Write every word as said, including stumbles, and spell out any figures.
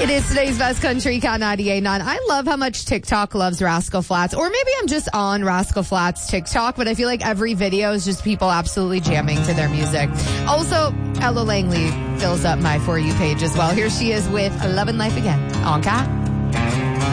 It is today's best country, Cat ninety-eight point nine. I love how much TikTok loves Rascal Flatts. Or maybe I'm just on Rascal Flatts TikTok, but I feel like every video is just people absolutely jamming to their music. Also, Ella Langley fills up my For You page as well. Here she is with Love and Life Again on Cat.